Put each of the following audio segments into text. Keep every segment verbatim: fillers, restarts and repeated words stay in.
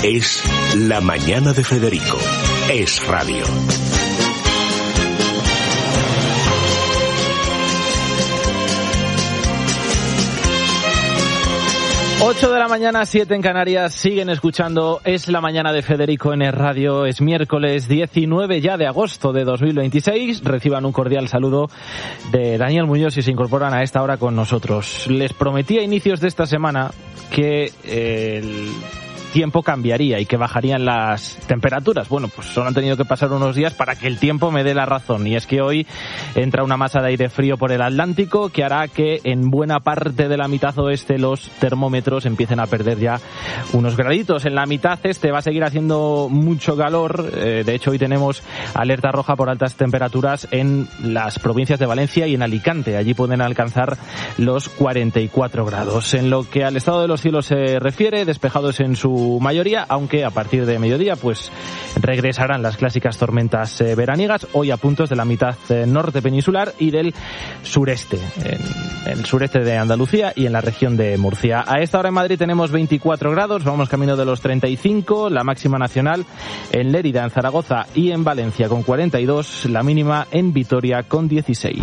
Es La Mañana de Federico. Es radio. ocho de la mañana, siete en Canarias, siguen escuchando Es la Mañana de Federico en Es Radio. Es miércoles diecinueve ya de agosto de dos mil veintiséis. Reciban un cordial saludo de Daniel Muñoz y se incorporan a esta hora con nosotros. Les prometí a inicios de esta semana que eh, el tiempo cambiaría y que bajarían las temperaturas. Bueno, pues solo han tenido que pasar unos días para que el tiempo me dé la razón. Y es que hoy entra una masa de aire frío por el Atlántico que hará que en buena parte de la mitad oeste los termómetros empiecen a perder ya unos graditos. En la mitad este va a seguir haciendo mucho calor. Eh, de hecho, hoy tenemos alerta roja por altas temperaturas en las provincias de Valencia y en Alicante. Allí pueden alcanzar los cuarenta y cuatro grados. En lo que al estado de los cielos se refiere, despejados en su mayoría, aunque a partir de mediodía pues regresarán las clásicas tormentas eh, veraniegas, hoy a puntos de la mitad eh, norte peninsular y del sureste, en el sureste de Andalucía y en la región de Murcia. A esta hora en Madrid tenemos veinticuatro grados, vamos camino de los treinta y cinco, la máxima nacional en Lérida, en Zaragoza y en Valencia con cuarenta y dos, la mínima en Vitoria con dieciséis.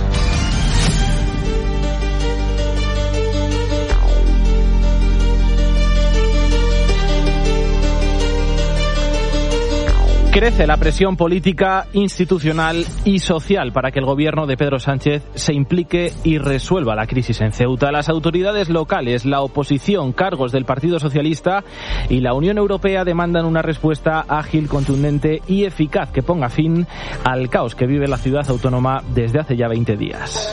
Crece la presión política, institucional y social para que el gobierno de Pedro Sánchez se implique y resuelva la crisis en Ceuta. Las autoridades locales, la oposición, cargos del Partido Socialista y la Unión Europea demandan una respuesta ágil, contundente y eficaz que ponga fin al caos que vive la ciudad autónoma desde hace ya veinte días.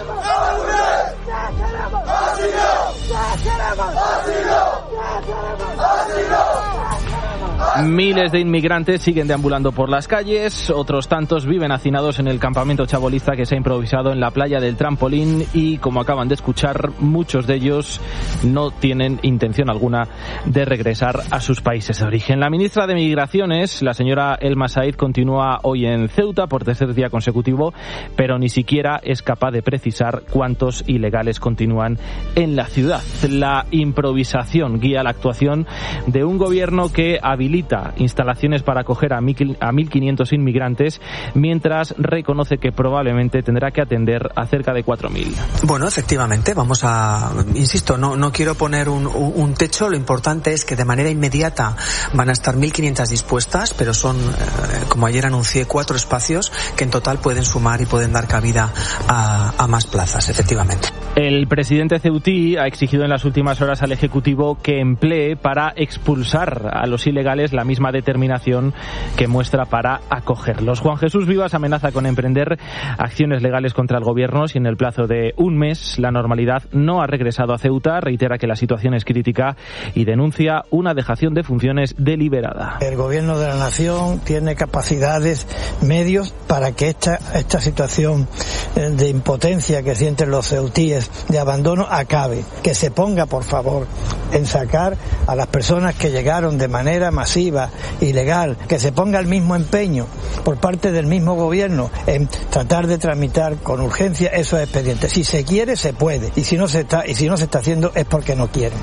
Miles de inmigrantes siguen deambulando por las calles, otros tantos viven hacinados en el campamento chabolista que se ha improvisado en la playa del Trampolín y, como acaban de escuchar, muchos de ellos no tienen intención alguna de regresar a sus países de origen. La ministra de Migraciones, la señora Elma Said, continúa hoy en Ceuta por tercer día consecutivo, pero ni siquiera es capaz de precisar cuántos ilegales continúan en la ciudad. La improvisación guía la actuación de un gobierno que habilita instalaciones para acoger a mil quinientos inmigrantes, mientras reconoce que probablemente tendrá que atender a cerca de cuatro mil. Bueno, efectivamente, vamos a... Insisto, no, no quiero poner un, un techo, lo importante es que de manera inmediata van a estar mil quinientas dispuestas, pero son, eh, como ayer anuncié, cuatro espacios que en total pueden sumar y pueden dar cabida a, a más plazas, efectivamente. El presidente ceutí ha exigido en las últimas horas al Ejecutivo que emplee para expulsar a los ilegales la misma determinación que muestra para acogerlos. Juan Jesús Vivas amenaza con emprender acciones legales contra el gobierno si en el plazo de un mes la normalidad no ha regresado a Ceuta. Reitera que la situación es crítica y denuncia una dejación de funciones deliberada. El gobierno de la nación tiene capacidades, medios para que esta, esta situación de impotencia que sienten los ceutíes, de abandono, acabe. Que se ponga, por favor, en sacar a las personas que llegaron de manera masiva, ilegal, que se ponga el mismo empeño por parte del mismo gobierno en tratar de tramitar con urgencia esos expedientes. Si se quiere, se puede, y si no se está, y si no se está haciendo es porque no quieren.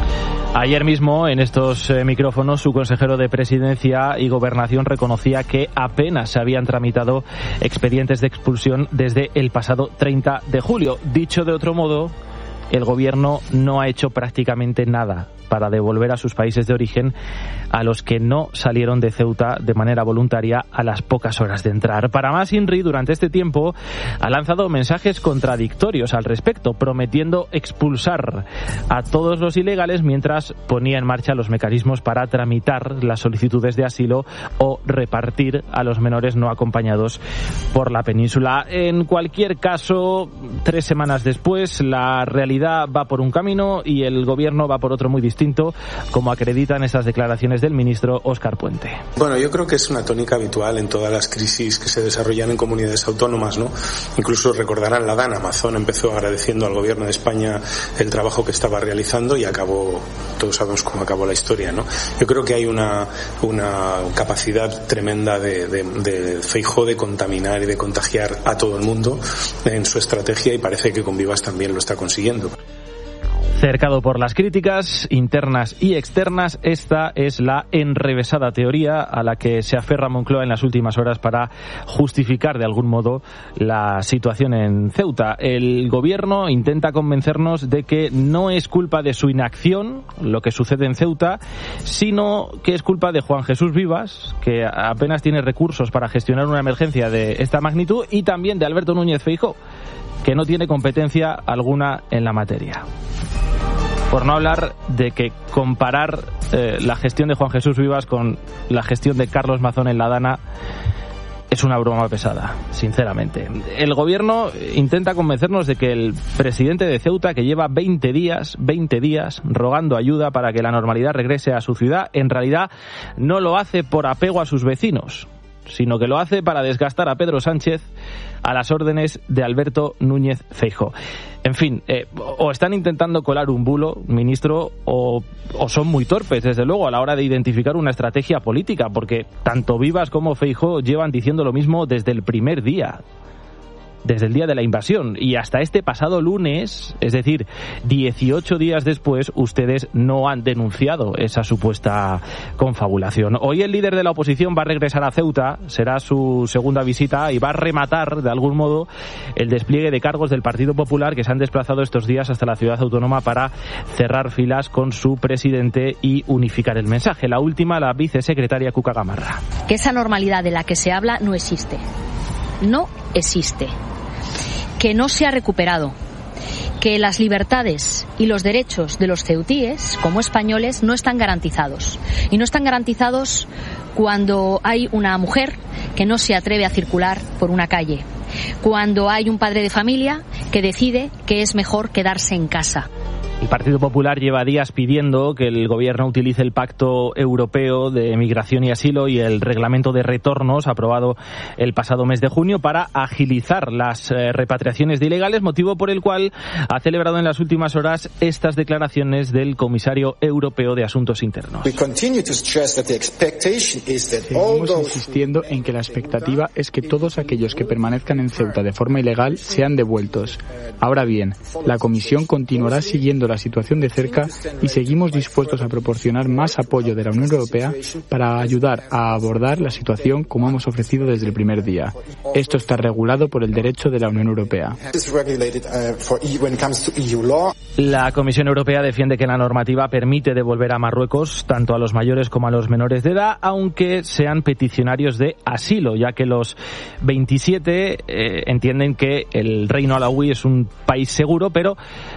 Ayer mismo, en estos eh, micrófonos, su consejero de Presidencia y Gobernación reconocía que apenas se habían tramitado expedientes de expulsión desde el pasado treinta de julio. Dicho de otro modo, el gobierno no ha hecho prácticamente nada para devolver a sus países de origen a los que no salieron de Ceuta de manera voluntaria a las pocas horas de entrar. Para más, INRI durante este tiempo ha lanzado mensajes contradictorios al respecto, prometiendo expulsar a todos los ilegales mientras ponía en marcha los mecanismos para tramitar las solicitudes de asilo o repartir a los menores no acompañados por la península. En cualquier caso, tres semanas después, la realidad va por un camino y el gobierno va por otro muy distinto, como acreditan estas declaraciones del ministro Óscar Puente. Bueno, yo creo que es una tónica habitual en todas las crisis que se desarrollan en comunidades autónomas, ¿no? Incluso recordarán la DAN, Amazon empezó agradeciendo al gobierno de España el trabajo que estaba realizando y acabó, todos sabemos cómo acabó la historia, ¿no? Yo creo que hay una, una capacidad tremenda de, de, de Feijóo de contaminar y de contagiar a todo el mundo en su estrategia y parece que con Vivas también lo está consiguiendo. Cercado por las críticas internas y externas, esta es la enrevesada teoría a la que se aferra Moncloa en las últimas horas para justificar de algún modo la situación en Ceuta. El gobierno intenta convencernos de que no es culpa de su inacción lo que sucede en Ceuta, sino que es culpa de Juan Jesús Vivas, que apenas tiene recursos para gestionar una emergencia de esta magnitud, y también de Alberto Núñez Feijóo, que no tiene competencia alguna en la materia. Por no hablar de que comparar eh, la gestión de Juan Jesús Vivas con la gestión de Carlos Mazón en la Dana es una broma pesada, sinceramente. El gobierno intenta convencernos de que el presidente de Ceuta, que lleva veinte días, veinte días rogando ayuda para que la normalidad regrese a su ciudad, en realidad no lo hace por apego a sus vecinos, sino que lo hace para desgastar a Pedro Sánchez a las órdenes de Alberto Núñez Feijóo. En fin, eh, o están intentando colar un bulo, ministro, o, o son muy torpes, desde luego, a la hora de identificar una estrategia política, porque tanto Vivas como Feijóo llevan diciendo lo mismo desde el primer día. Desde el día de la invasión, y hasta este pasado lunes, es decir, dieciocho días después, ustedes no han denunciado esa supuesta confabulación. Hoy el líder de la oposición va a regresar a Ceuta, será su segunda visita, y va a rematar de algún modo el despliegue de cargos del Partido Popular que se han desplazado estos días hasta la ciudad autónoma para cerrar filas con su presidente y unificar el mensaje. La última, la vicesecretaria Cuca Gamarra. Que esa normalidad de la que se habla no existe. No existe. Que no se ha recuperado, que las libertades y los derechos de los ceutíes, como españoles, no están garantizados. Y no están garantizados cuando hay una mujer que no se atreve a circular por una calle, cuando hay un padre de familia que decide que es mejor quedarse en casa. El Partido Popular lleva días pidiendo que el gobierno utilice el Pacto Europeo de Migración y Asilo y el Reglamento de Retornos aprobado el pasado mes de junio para agilizar las eh, repatriaciones de ilegales, motivo por el cual ha celebrado en las últimas horas estas declaraciones del comisario europeo de Asuntos Internos. Seguimos insistiendo en que la expectativa es que todos aquellos que permanezcan en Ceuta de forma ilegal sean devueltos. Ahora bien, la Comisión continuará siguiendo la situación de cerca y seguimos dispuestos a proporcionar más apoyo de la Unión Europea para ayudar a abordar la situación como hemos ofrecido desde el primer día. Esto está regulado por el derecho de la Unión Europea. La Comisión Europea defiende que la normativa permite devolver a Marruecos tanto a los mayores como a los menores de edad, aunque sean peticionarios de asilo, ya que los veintisiete eh, entienden que el Reino Alauí es un país seguro, pero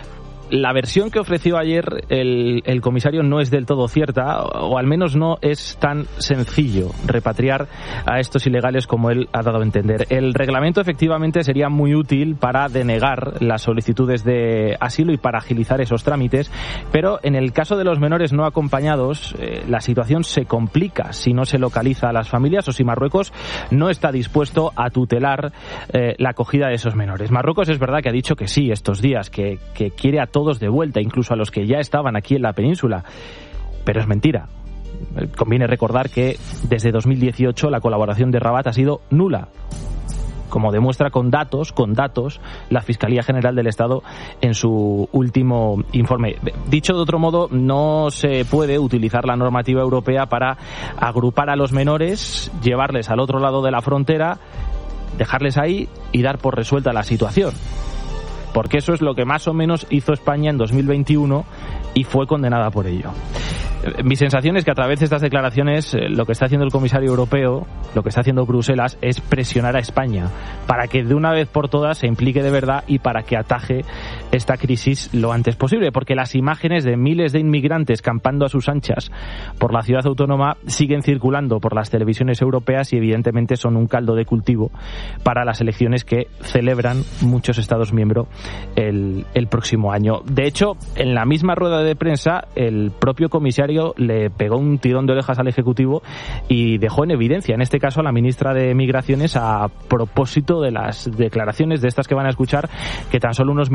la versión que ofreció ayer el, el comisario no es del todo cierta, o al menos no es tan sencillo repatriar a estos ilegales como él ha dado a entender. El reglamento efectivamente sería muy útil para denegar las solicitudes de asilo y para agilizar esos trámites, pero en el caso de los menores no acompañados, eh, la situación se complica si no se localiza a las familias o si Marruecos no está dispuesto a tutelar eh, la acogida de esos menores. Marruecos es verdad que ha dicho que sí estos días, que, que quiere a todos de vuelta, incluso a los que ya estaban aquí en la península, pero es mentira. Conviene recordar que desde dos mil dieciocho la colaboración de Rabat ha sido nula, como demuestra con datos, con datos, la Fiscalía General del Estado en su último informe. Dicho de otro modo, no se puede utilizar la normativa europea para agrupar a los menores, llevarles al otro lado de la frontera, dejarles ahí y dar por resuelta la situación. Porque eso es lo que más o menos hizo España en dos mil veintiuno y fue condenada por ello. Mi sensación es que a través de estas declaraciones lo que está haciendo el comisario europeo, lo que está haciendo Bruselas, es presionar a España para que de una vez por todas se implique de verdad y para que ataje esta crisis lo antes posible, porque las imágenes de miles de inmigrantes campando a sus anchas por la ciudad autónoma siguen circulando por las televisiones europeas y evidentemente son un caldo de cultivo para las elecciones que celebran muchos Estados miembros el, el próximo año. De hecho, en la misma rueda de prensa, el propio comisario le pegó un tirón de orejas al Ejecutivo y dejó en evidencia, en este caso a la ministra de Migraciones, a propósito de las declaraciones de estas que van a escuchar, que tan solo unos minutos antes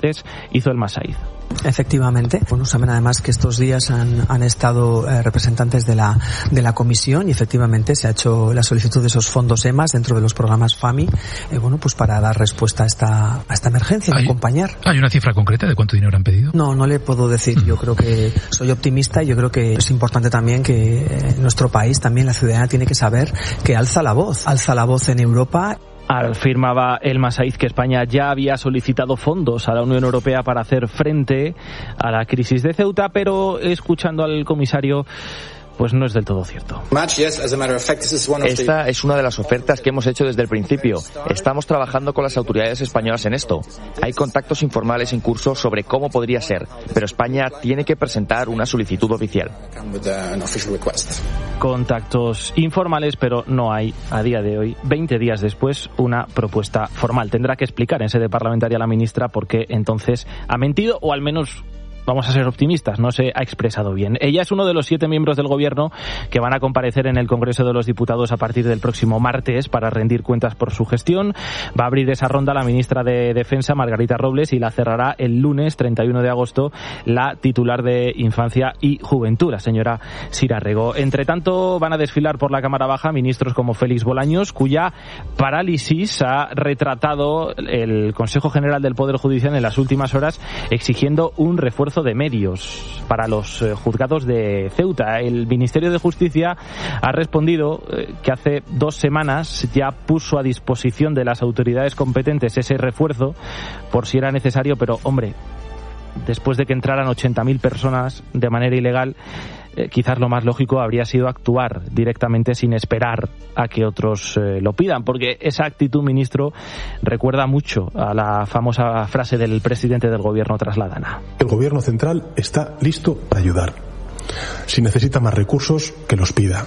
martes hizo el Massaid. Efectivamente. Bueno, saben además que estos días han, han estado eh, representantes de la de la comisión y efectivamente se ha hecho la solicitud de esos fondos E M A S dentro de los programas FAMI, eh, bueno, pues para dar respuesta a esta a esta emergencia, ¿Hay, acompañar. ¿Hay una cifra concreta de cuánto dinero han pedido? No, no le puedo decir. Yo creo que soy optimista y yo creo que es importante también que eh, nuestro país, también la ciudadanía tiene que saber que alza la voz, alza la voz en Europa. Afirmaba el Massaid que España ya había solicitado fondos a la Unión Europea para hacer frente a la crisis de Ceuta, pero escuchando al comisario, pues no es del todo cierto. Esta es una de las ofertas que hemos hecho desde el principio. Estamos trabajando con las autoridades españolas en esto. Hay contactos informales en curso sobre cómo podría ser, pero España tiene que presentar una solicitud oficial. Contactos informales, pero no hay a día de hoy, veinte días después, una propuesta formal. Tendrá que explicar en sede parlamentaria la ministra por qué entonces ha mentido, o al menos, vamos a ser optimistas, no se ha expresado bien. Ella es uno de los siete miembros del Gobierno que van a comparecer en el Congreso de los Diputados a partir del próximo martes para rendir cuentas por su gestión. Va a abrir esa ronda la ministra de Defensa, Margarita Robles, y la cerrará el lunes treinta y uno de agosto la titular de Infancia y Juventud, la señora Sira Rego. Entre tanto, van a desfilar por la Cámara Baja ministros como Félix Bolaños, cuya parálisis ha retratado el Consejo General del Poder Judicial en las últimas horas, exigiendo un refuerzo de medios para los eh, juzgados de Ceuta. El Ministerio de Justicia ha respondido eh, que hace dos semanas ya puso a disposición de las autoridades competentes ese refuerzo por si era necesario, pero hombre, después de que entraran ochenta mil personas de manera ilegal, eh, quizás lo más lógico habría sido actuar directamente sin esperar a que otros eh, lo pidan, porque esa actitud, ministro, recuerda mucho a la famosa frase del presidente del gobierno tras la Dana. El gobierno central está listo para ayudar. Si necesita más recursos, que los pida.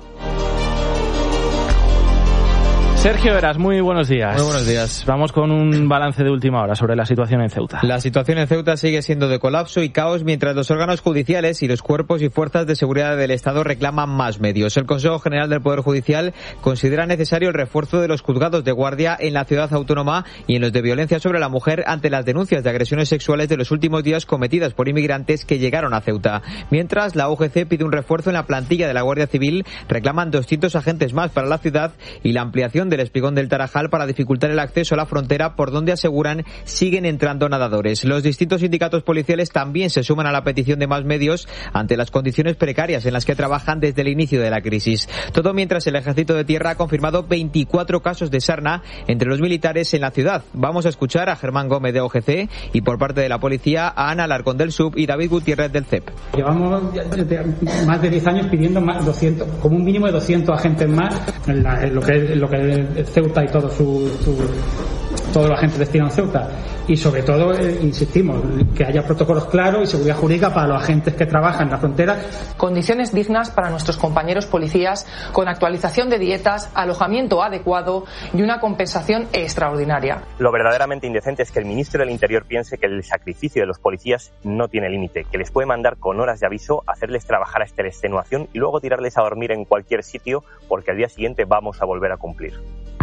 Sergio Eras, muy buenos días. Muy buenos días. Vamos con un balance de última hora sobre la situación en Ceuta. La situación en Ceuta sigue siendo de colapso y caos mientras los órganos judiciales y los cuerpos y fuerzas de seguridad del Estado reclaman más medios. El Consejo General del Poder Judicial considera necesario el refuerzo de los juzgados de guardia en la ciudad autónoma y en los de violencia sobre la mujer ante las denuncias de agresiones sexuales de los últimos días cometidas por inmigrantes que llegaron a Ceuta. Mientras, la U G C pide un refuerzo en la plantilla de la Guardia Civil, reclaman doscientos agentes más para la ciudad y la ampliación del espigón del Tarajal para dificultar el acceso a la frontera, por donde aseguran siguen entrando nadadores. Los distintos sindicatos policiales también se suman a la petición de más medios ante las condiciones precarias en las que trabajan desde el inicio de la crisis. Todo mientras el Ejército de Tierra ha confirmado veinticuatro casos de sarna entre los militares en la ciudad. Vamos a escuchar a Germán Gómez de O G C y por parte de la policía a Ana Alarcón del S U B y David Gutiérrez del C E P. Llevamos más de diez años pidiendo más doscientos, como un mínimo de doscientos agentes más en, la, en lo que es, lo que es Ceuta y todo su, su todos los agentes destinados a Ceuta, y sobre todo eh, insistimos que haya protocolos claros y seguridad jurídica para los agentes que trabajan en la frontera. Condiciones dignas para nuestros compañeros policías, con actualización de dietas, alojamiento adecuado y una compensación extraordinaria. Lo verdaderamente indecente es que el ministro del Interior piense que el sacrificio de los policías no tiene límite, que les puede mandar con horas de aviso, hacerles trabajar hasta la extenuación y luego tirarles a dormir en cualquier sitio porque al día siguiente vamos a volver a cumplir.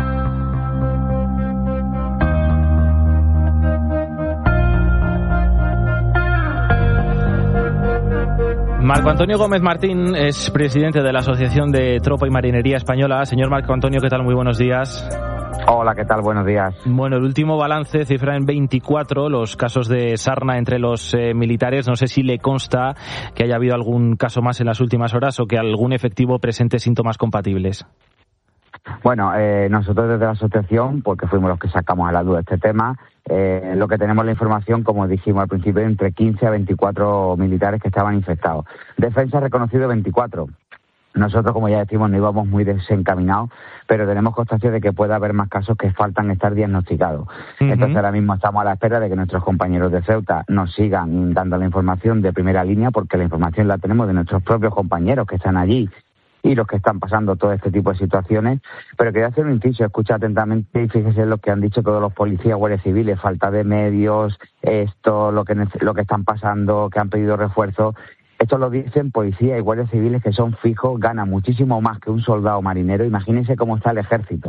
Marco Antonio Gómez Martín es presidente de la Asociación de Tropa y Marinería Española. Señor Marco Antonio, ¿qué tal? Muy buenos días. Hola, ¿qué tal? Buenos días. Bueno, el último balance cifra en veinticuatro los casos de sarna entre los eh, militares. No sé si le consta que haya habido algún caso más en las últimas horas o que algún efectivo presente síntomas compatibles. Bueno, eh, nosotros desde la asociación, porque fuimos los que sacamos a la luz este tema, eh, lo que tenemos la información, como dijimos al principio, entre quince a veinticuatro militares que estaban infectados. Defensa ha reconocido veinticuatro. Nosotros, como ya decimos, no íbamos muy desencaminados, pero tenemos constancia de que puede haber más casos que faltan estar diagnosticados. Uh-huh. Entonces, ahora mismo estamos a la espera de que nuestros compañeros de Ceuta nos sigan dando la información de primera línea, porque la información la tenemos de nuestros propios compañeros que están allí y los que están pasando todo este tipo de situaciones. Pero quería hacer un inciso, escucha atentamente y fíjese en lo que han dicho todos los policías, guardias civiles, falta de medios, esto, lo que lo que están pasando, que han pedido refuerzos. Esto lo dicen policías y guardias civiles que son fijos, ganan muchísimo más que un soldado marinero. Imagínense cómo está el ejército.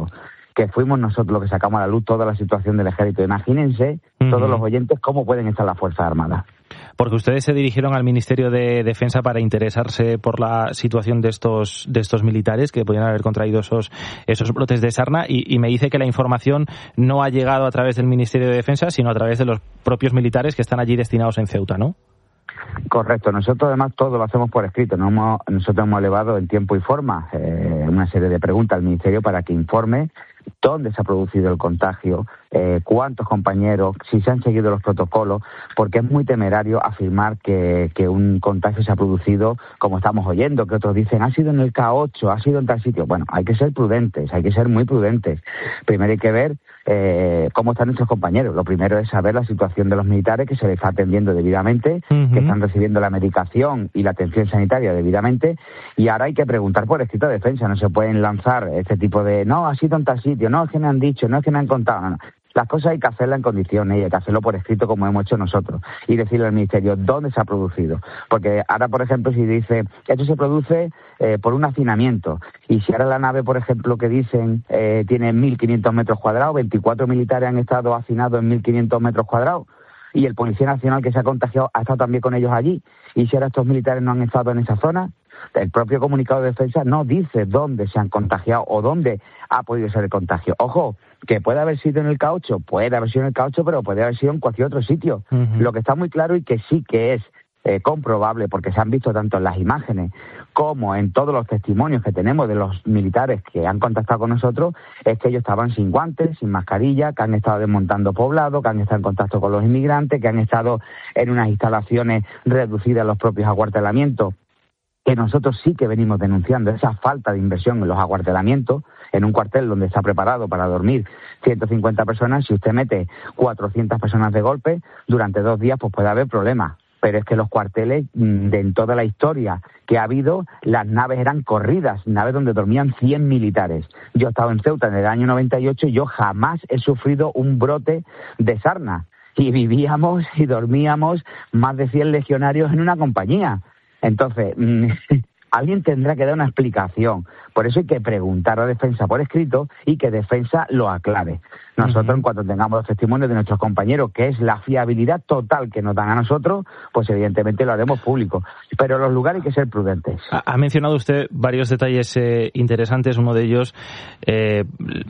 que fuimos nosotros los que sacamos a la luz toda la situación del ejército. Imagínense, uh-huh. todos los oyentes, cómo pueden estar las Fuerzas Armadas. Porque ustedes se dirigieron al Ministerio de Defensa para interesarse por la situación de estos de estos militares que podían haber contraído esos esos brotes de sarna y, y me dice que la información no ha llegado a través del Ministerio de Defensa, sino a través de los propios militares que están allí destinados en Ceuta, ¿no? Correcto. Nosotros además todo lo hacemos por escrito. No hemos, nosotros hemos elevado en tiempo y forma eh, una serie de preguntas al Ministerio para que informe dónde se ha producido el contagio, eh, cuántos compañeros, si se han seguido los protocolos, porque es muy temerario afirmar que, que un contagio se ha producido, como estamos oyendo, que otros dicen, ha sido en el K ocho, ha sido en tal sitio. Bueno, hay que ser prudentes, hay que ser muy prudentes. Primero hay que ver eh, cómo están nuestros compañeros. Lo primero es saber la situación de los militares, que se les está atendiendo debidamente, uh-huh. que están recibiendo la medicación y la atención sanitaria debidamente, y ahora hay que preguntar por escrito de defensa. No se pueden lanzar este tipo de, no, ha sido en tal sitio, no, es que me han dicho, no es que me han contado, no, no. Las cosas hay que hacerlas en condiciones y hay que hacerlo por escrito como hemos hecho nosotros y decirle al Ministerio dónde se ha producido. Porque ahora, por ejemplo, si dice, esto se produce eh, por un hacinamiento y si ahora la nave, por ejemplo, que dicen eh, tiene mil quinientos metros cuadrados, veinticuatro militares han estado hacinados en mil quinientos metros cuadrados y el Policía Nacional que se ha contagiado ha estado también con ellos allí y si ahora estos militares no han estado en esa zona, el propio comunicado de defensa no dice dónde se han contagiado o dónde ha podido ser el contagio. Ojo, que puede haber sido en el K ocho, puede haber sido en el K ocho, pero puede haber sido en cualquier otro sitio. Uh-huh. Lo que está muy claro y que sí que es eh, comprobable, porque se han visto tanto en las imágenes como en todos los testimonios que tenemos de los militares que han contactado con nosotros, es que ellos estaban sin guantes, sin mascarilla, que han estado desmontando poblados, que han estado en contacto con los inmigrantes, que han estado en unas instalaciones reducidas a los propios acuartelamientos, que nosotros sí que venimos denunciando esa falta de inversión en los acuartelamientos, en un cuartel donde está preparado para dormir ciento cincuenta personas, si usted mete cuatrocientas personas de golpe, durante dos días pues puede haber problemas. Pero es que los cuarteles, de en toda la historia que ha habido, las naves eran corridas, naves donde dormían cien militares. Yo he estado en Ceuta en el año noventa y ocho y yo jamás he sufrido un brote de sarna. Y vivíamos y dormíamos más de cien legionarios en una compañía. Entonces, alguien tendrá que dar una explicación. Por eso hay que preguntar a Defensa por escrito y que Defensa lo aclare. Nosotros, uh-huh. en cuanto tengamos los testimonios de nuestros compañeros, que es la fiabilidad total que nos dan a nosotros, pues evidentemente lo haremos público. Pero en los lugares hay que ser prudentes. Ha mencionado usted varios detalles eh, interesantes. Uno de ellos, eh,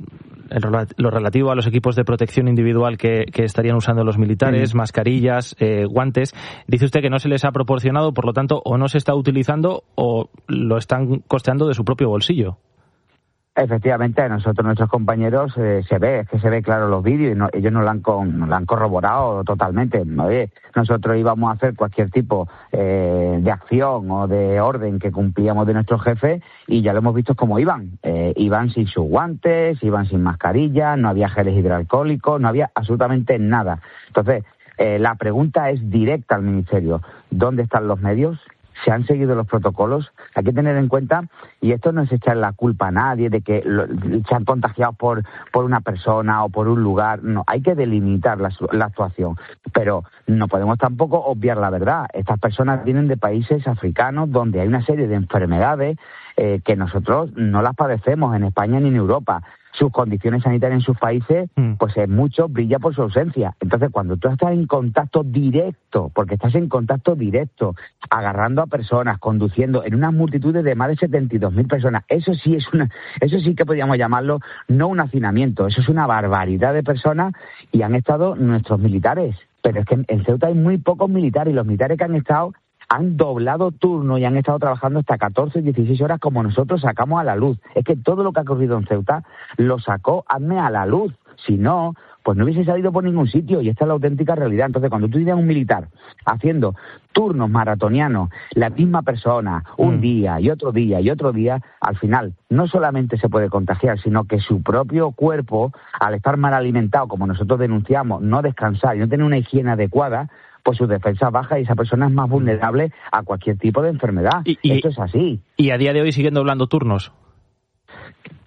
lo relativo a los equipos de protección individual que, que estarían usando los militares, uh-huh. mascarillas, eh, guantes. Dice usted que no se les ha proporcionado, por lo tanto, o no se está utilizando o lo están costeando de su propio bolsillo. Efectivamente, a nosotros, nuestros compañeros, eh, se ve, es que se ve claro los vídeos y no, ellos nos lo, han con, nos lo han corroborado totalmente. Oye, nosotros íbamos a hacer cualquier tipo eh, de acción o de orden que cumplíamos de nuestros jefes y ya lo hemos visto cómo iban. Eh, iban sin sus guantes, iban sin mascarilla, no había geles hidroalcohólicos, no había absolutamente nada. Entonces, eh, la pregunta es directa al Ministerio. ¿Dónde están los medios? ¿Se han seguido los protocolos? Hay que tener en cuenta, y esto no es echar la culpa a nadie de que lo, se han contagiado por, por una persona o por un lugar. No, hay que delimitar la, la actuación. Pero no podemos tampoco obviar la verdad. Estas personas vienen de países africanos donde hay una serie de enfermedades eh, que nosotros no las padecemos en España ni en Europa. Sus condiciones sanitarias en sus países, pues en muchos brilla por su ausencia. Entonces, cuando tú estás en contacto directo, porque estás en contacto directo, agarrando a personas, conduciendo en unas multitudes de más de setenta y dos mil personas, eso sí es una, eso sí que podríamos llamarlo no un hacinamiento, eso es una barbaridad de personas y han estado nuestros militares. Pero es que en Ceuta hay muy pocos militares y los militares que han estado han doblado turno y han estado trabajando hasta catorce, dieciséis horas como nosotros sacamos a la luz. Es que todo lo que ha ocurrido en Ceuta lo sacó ADME a la luz. Si no, pues no hubiese salido por ningún sitio y esta es la auténtica realidad. Entonces, cuando tú tienes un militar haciendo turnos maratonianos, la misma persona, un mm. día y otro día y otro día, al final no solamente se puede contagiar, sino que su propio cuerpo, al estar mal alimentado, como nosotros denunciamos, no descansar y no tener una higiene adecuada, pues su defensa baja y esa persona es más vulnerable a cualquier tipo de enfermedad. Y, y, Esto es así. ¿Y a día de hoy siguen doblando turnos?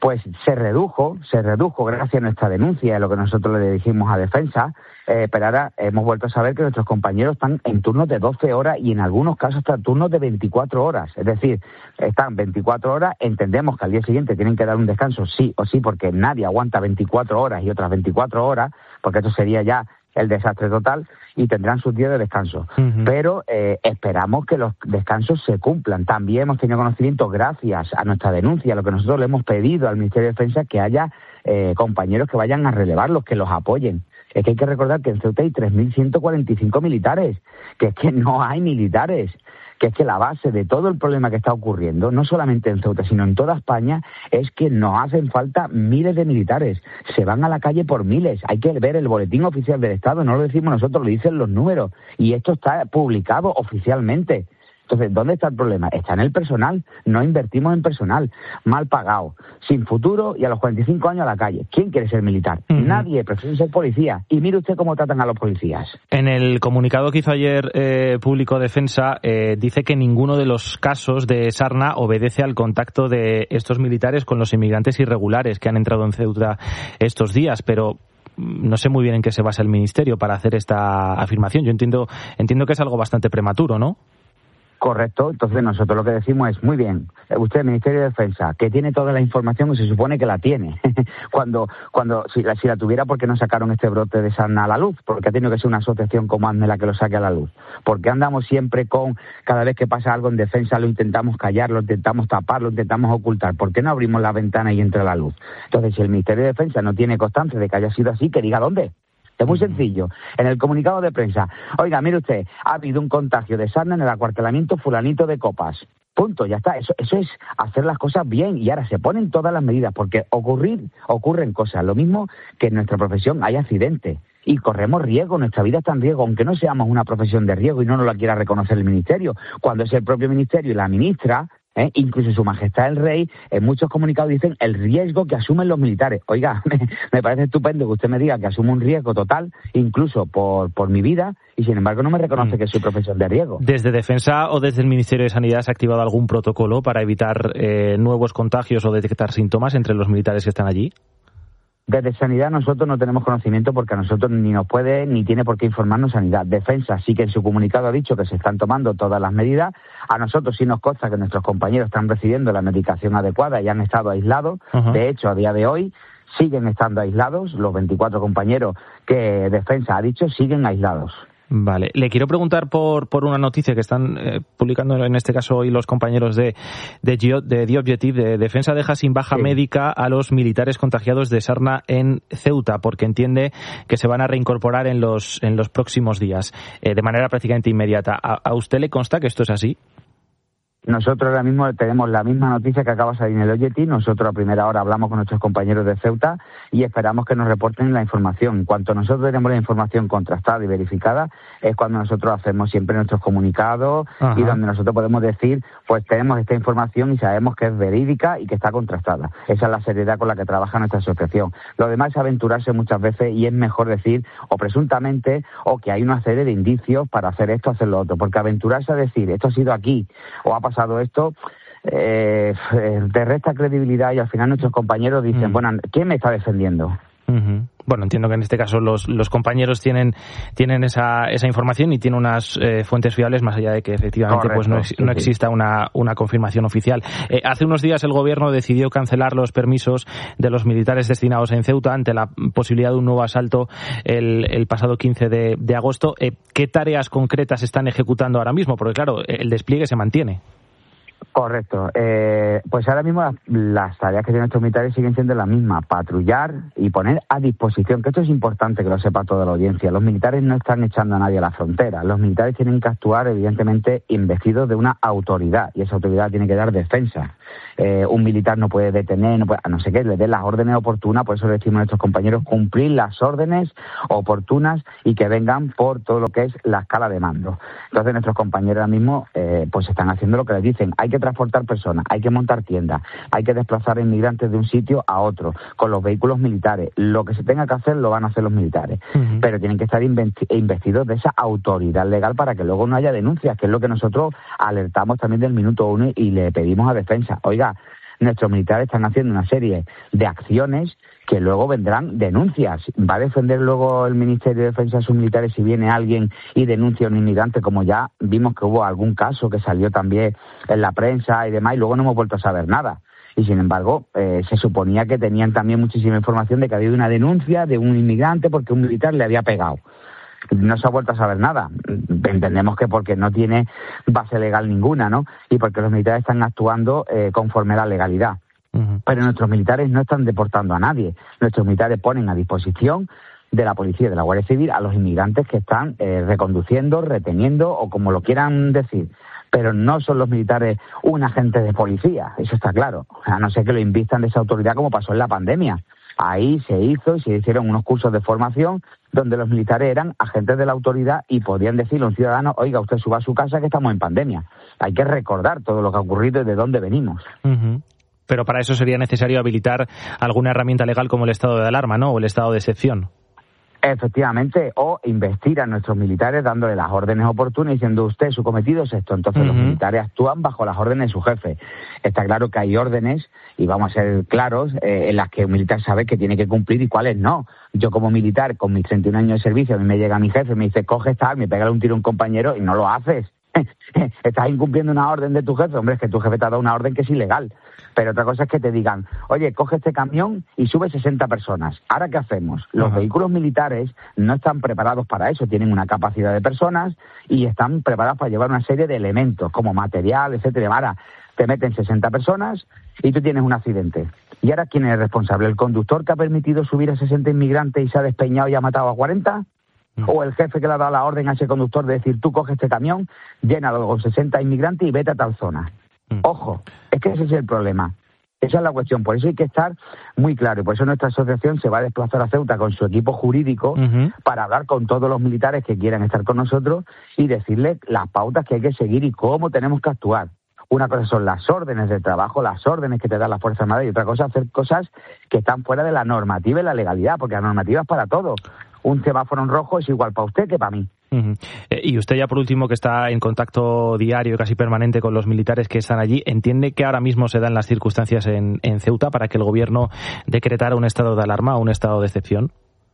pues se redujo, se redujo gracias a nuestra denuncia, a lo que nosotros le dijimos a Defensa, eh, pero ahora hemos vuelto a saber que nuestros compañeros están en turnos de doce horas y en algunos casos hasta turnos de veinticuatro horas, es decir, están veinticuatro horas, entendemos que al día siguiente tienen que dar un descanso sí o sí, porque nadie aguanta veinticuatro horas y otras veinticuatro horas, porque esto sería ya el desastre total, y tendrán sus días de descanso. Uh-huh. Pero eh, esperamos que los descansos se cumplan. También hemos tenido conocimiento, gracias a nuestra denuncia, lo que nosotros le hemos pedido al Ministerio de Defensa, que haya eh, compañeros que vayan a relevarlos, que los apoyen. Es que hay que recordar que en Ceuta hay tres mil ciento cuarenta y cinco militares, que es que no hay militares, que es que la base de todo el problema que está ocurriendo, no solamente en Ceuta, sino en toda España, es que nos hacen falta miles de militares. Se van a la calle por miles. Hay que ver el boletín oficial del Estado, no lo decimos nosotros, lo dicen los números. Y esto está publicado oficialmente. Entonces, ¿dónde está el problema? Está en el personal. No invertimos en personal. Mal pagado, sin futuro y a los cuarenta y cinco años a la calle. ¿Quién quiere ser militar? Uh-huh. Nadie, prefiere ser policía. Y mire usted cómo tratan a los policías. En el comunicado que hizo ayer eh, Público Defensa, eh, dice que ninguno de los casos de Sarna obedece al contacto de estos militares con los inmigrantes irregulares que han entrado en Ceuta estos días, pero no sé muy bien en qué se basa el Ministerio para hacer esta afirmación. Yo entiendo, entiendo que es algo bastante prematuro, ¿no? Correcto, entonces nosotros lo que decimos es, muy bien, usted, Ministerio de Defensa, que tiene toda la información y se supone que la tiene. cuando, cuando si la, si la tuviera, ¿por qué no sacaron este brote de Sarna a la luz? Porque ha tenido que ser una asociación como ASME la que lo saque a la luz. Porque andamos siempre con, cada vez que pasa algo en defensa, lo intentamos callar, lo intentamos tapar, lo intentamos ocultar. ¿Por qué no abrimos la ventana y entra la luz? Entonces, si el Ministerio de Defensa no tiene constancia de que haya sido así, que diga dónde. Es muy sencillo. En el comunicado de prensa, oiga, mire usted, ha habido un contagio de sarna en el acuartelamiento fulanito de Copas. Punto, ya está. Eso, eso es hacer las cosas bien. Y ahora se ponen todas las medidas, porque ocurrir, ocurren cosas. Lo mismo que en nuestra profesión hay accidentes. Y corremos riesgo, nuestra vida está en riesgo, aunque no seamos una profesión de riesgo y no nos la quiera reconocer el Ministerio. Cuando es el propio Ministerio y la ministra, ¿Eh? incluso Su Majestad el Rey, en muchos comunicados dicen el riesgo que asumen los militares. Oiga, me, me parece estupendo que usted me diga que asumo un riesgo total, incluso por, por mi vida, y sin embargo no me reconoce mm. que soy profesión de riesgo. ¿Desde Defensa o desde el Ministerio de Sanidad se ha activado algún protocolo para evitar eh, nuevos contagios o detectar síntomas entre los militares que están allí? Desde Sanidad nosotros no tenemos conocimiento, porque a nosotros ni nos puede ni tiene por qué informarnos Sanidad. Defensa sí que en su comunicado ha dicho que se están tomando todas las medidas. A nosotros sí nos consta que nuestros compañeros están recibiendo la medicación adecuada y han estado aislados. Uh-huh. De hecho, a día de hoy siguen estando aislados. Los veinticuatro compañeros que Defensa ha dicho siguen aislados. Vale, le quiero preguntar por por una noticia que están eh, publicando en este caso hoy los compañeros de de, Gio, de The Objective. De Defensa deja sin baja sí. médica a los militares contagiados de sarna en Ceuta, porque entiende que se van a reincorporar en los en los próximos días, eh, de manera prácticamente inmediata. ¿A, ¿A usted le consta que esto es así? Nosotros ahora mismo tenemos la misma noticia que acaba de salir en el Objective. Nosotros a primera hora hablamos con nuestros compañeros de Ceuta y esperamos que nos reporten la información. En cuanto nosotros tenemos la información contrastada y verificada, es cuando nosotros hacemos siempre nuestros comunicados. Ajá. Y donde nosotros podemos decir, pues tenemos esta información y sabemos que es verídica y que está contrastada. Esa es la seriedad con la que trabaja nuestra asociación. Lo demás es aventurarse muchas veces, y es mejor decir, o presuntamente, o que hay una serie de indicios para hacer esto, hacer lo otro. Porque aventurarse a decir, esto ha sido aquí, o ha pasado pasado esto, eh, te resta credibilidad, y al final nuestros compañeros dicen, mm. bueno, ¿quién me está defendiendo? Uh-huh. Bueno, entiendo que en este caso los, los compañeros tienen tienen esa, esa información y tienen unas eh, fuentes fiables, más allá de que efectivamente Correcto, pues no, ex, no sí, exista una, una confirmación oficial. Eh, hace unos días el gobierno decidió cancelar los permisos de los militares destinados en Ceuta ante la posibilidad de un nuevo asalto el, el pasado quince de, de agosto. Eh, ¿Qué tareas concretas están ejecutando ahora mismo? Porque claro, el despliegue se mantiene. Correcto. Eh, pues ahora mismo las, las tareas que tienen nuestros militares siguen siendo las mismas: patrullar y poner a disposición, que esto es importante que lo sepa toda la audiencia. Los militares no están echando a nadie a la frontera. Los militares tienen que actuar, evidentemente, investidos de una autoridad, y esa autoridad tiene que dar defensa. Eh, un militar no puede detener, no puede, a no ser que le dé las órdenes oportunas. Por eso le decimos a nuestros compañeros cumplir las órdenes oportunas y que vengan por todo lo que es la escala de mando. Entonces nuestros compañeros ahora mismo eh, pues están haciendo lo que les dicen. Hay que transportar personas, hay que montar tiendas, hay que desplazar inmigrantes de un sitio a otro con los vehículos militares. Lo que se tenga que hacer lo van a hacer los militares, uh-huh. pero tienen que estar investidos de esa autoridad legal para que luego no haya denuncias, que es lo que nosotros alertamos también del minuto uno y le pedimos a Defensa. Oiga, nuestros militares están haciendo una serie de acciones que luego vendrán denuncias. ¿Va a defender luego el Ministerio de Defensa a sus militares si viene alguien y denuncia a un inmigrante, como ya vimos que hubo algún caso que salió también en la prensa y demás, y luego no hemos vuelto a saber nada? Y sin embargo, eh, se suponía que tenían también muchísima información de que había una denuncia de un inmigrante porque un militar le había pegado. No se ha vuelto a saber nada. Entendemos que porque no tiene base legal ninguna, ¿no? Y porque los militares están actuando eh, conforme a la legalidad. Uh-huh. Pero nuestros militares no están deportando a nadie. Nuestros militares ponen a disposición de la policía y de la Guardia Civil a los inmigrantes que están eh, reconduciendo, reteniendo o como lo quieran decir. Pero no son los militares un agente de policía, eso está claro. A no ser que lo invistan de esa autoridad como pasó en la pandemia. Ahí se hizo y se hicieron unos cursos de formación donde los militares eran agentes de la autoridad y podían decirle a un ciudadano: oiga, usted suba a su casa que estamos en pandemia. Hay que recordar todo lo que ha ocurrido y de dónde venimos. Uh-huh. Pero para eso sería necesario habilitar alguna herramienta legal como el estado de alarma, ¿no? O el estado de excepción. Efectivamente, o investir a nuestros militares dándole las órdenes oportunas y diciendo: usted, su cometido es esto. Entonces uh-huh. los militares actúan bajo las órdenes de su jefe. Está claro que hay órdenes, y vamos a ser claros, eh, en las que un militar sabe que tiene que cumplir y cuáles no. Yo como militar, con mis treinta y un años de servicio, a mí me llega mi jefe y me dice: coge esta, me pega un tiro a un compañero, y no lo haces. Estás incumpliendo una orden de tu jefe. Hombre, es que tu jefe te ha dado una orden que es ilegal. Pero otra cosa es que te digan: oye, coge este camión y sube sesenta personas. ¿Ahora qué hacemos? Los Ajá. vehículos militares no están preparados para eso. Tienen una capacidad de personas y están preparados para llevar una serie de elementos, como material, etcétera. Ahora te meten sesenta personas y tú tienes un accidente. ¿Y ahora quién es el responsable? ¿El conductor que ha permitido subir a sesenta inmigrantes y se ha despeñado y ha matado a cuarenta? ¿O el jefe que le ha dado la orden a ese conductor de decir: tú coge este camión, llénalo con sesenta inmigrantes y vete a tal zona? Mm. Ojo, es que ese es el problema. Esa es la cuestión. Por eso hay que estar muy claro. Y por eso nuestra asociación se va a desplazar a Ceuta con su equipo jurídico uh-huh. para hablar con todos los militares que quieran estar con nosotros y decirles las pautas que hay que seguir y cómo tenemos que actuar. Una cosa son las órdenes de trabajo, las órdenes que te dan la Fuerza Armada, y otra cosa hacer cosas que están fuera de la normativa y la legalidad, porque la normativa es para todo. Un semáforo en rojo es igual para usted que para mí. Uh-huh. Eh, y usted, ya por último, que está en contacto diario, casi permanente con los militares que están allí, ¿entiende que ahora mismo se dan las circunstancias en, en Ceuta para que el gobierno decretara un estado de alarma o un estado de excepción?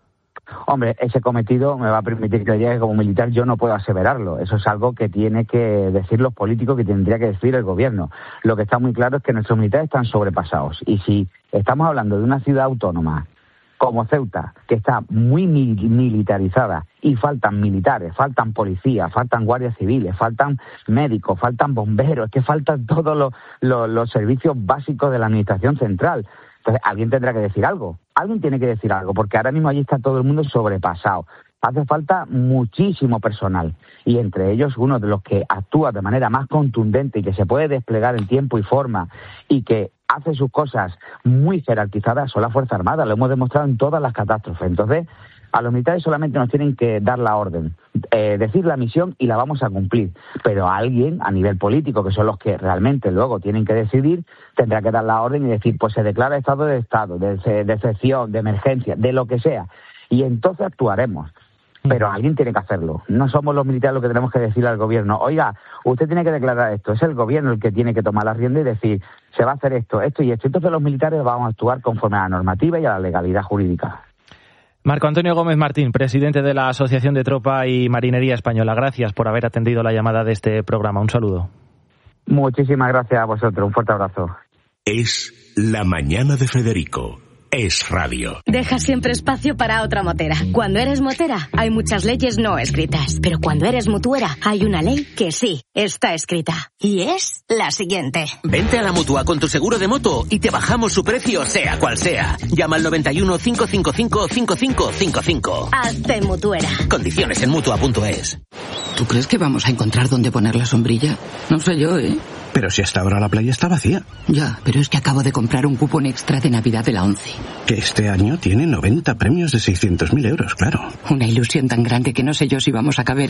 Hombre, ese cometido me va a permitir que llegue como militar, yo no puedo aseverarlo. Eso es algo que tiene que decir los políticos, que tendría que decir el gobierno. Lo que está muy claro es que nuestros militares están sobrepasados. Y si estamos hablando de una ciudad autónoma como Ceuta, que está muy mil- militarizada, y faltan militares, faltan policías, faltan guardias civiles, faltan médicos, faltan bomberos, es que faltan todos los, los, los servicios básicos de la administración central. Entonces, alguien tendrá que decir algo. Alguien tiene que decir algo, porque ahora mismo allí está todo el mundo sobrepasado. Hace falta muchísimo personal, y entre ellos uno de los que actúa de manera más contundente y que se puede desplegar en tiempo y forma y que hace sus cosas muy jerarquizadas son la Fuerza Armada. Lo hemos demostrado en todas las catástrofes. Entonces, a los militares solamente nos tienen que dar la orden, eh, decir la misión y la vamos a cumplir. Pero a alguien, a nivel político, que son los que realmente luego tienen que decidir, tendrá que dar la orden y decir: pues se declara estado de Estado, de, de excepción, de emergencia, de lo que sea. Y entonces actuaremos. Pero alguien tiene que hacerlo. No somos los militares los que tenemos que decirle al gobierno: oiga, usted tiene que declarar esto. Es el gobierno el que tiene que tomar la rienda y decir: se va a hacer esto, esto y esto. Entonces los militares vamos a actuar conforme a la normativa y a la legalidad jurídica. Marco Antonio Gómez Martín, presidente de la Asociación de Tropa y Marinería Española. Gracias por haber atendido la llamada de este programa. Un saludo. Muchísimas gracias a vosotros. Un fuerte abrazo. Es La Mañana de Federico. Es radio. Deja siempre espacio para otra motera. Cuando eres motera, hay muchas leyes no escritas. Pero cuando eres mutuera, hay una ley que sí está escrita. Y es la siguiente. Vente a la Mutua con tu seguro de moto y te bajamos su precio, sea cual sea. Llama al noventa y uno, cinco cinco cinco, cinco cinco cinco cinco. Hazte mutuera. Condiciones en mutua punto es. ¿Tú crees que vamos a encontrar dónde poner la sombrilla? No sé yo, ¿eh? Pero si hasta ahora la playa está vacía. Ya, pero es que acabo de comprar un cupón extra de Navidad de la ONCE. Que este año tiene noventa premios de seiscientos mil euros, claro. Una ilusión tan grande que no sé yo si vamos a caber